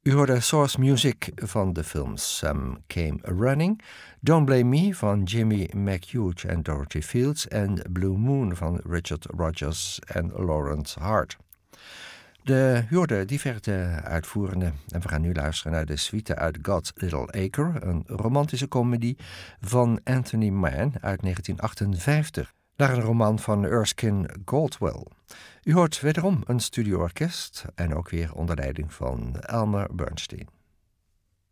U hoorde source music van de films Some Came Running, Don't Blame Me van Jimmy McHugh en Dorothy Fields en Blue Moon van Richard Rodgers en Lawrence Hart. U hoorde diverte uitvoerende en we gaan nu luisteren naar de suite uit God's Little Acre, een romantische komedie van Anthony Mann uit 1958, naar een roman van Erskine Caldwell. U hoort wederom een studioorkest en ook weer onder leiding van Elmer Bernstein.